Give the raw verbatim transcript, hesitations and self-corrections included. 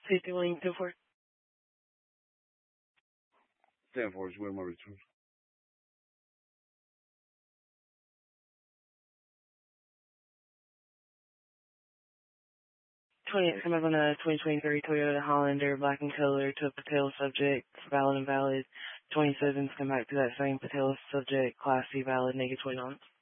Safety William ten four. ten four is Wilma Richard. twenty-eight, come up on a twenty twenty-three Toyota Highlander, black in color, to a Patel subject, valid and valid. twenty-sevens, come back to that same Patel subject, Class C valid, negative twenty-nine.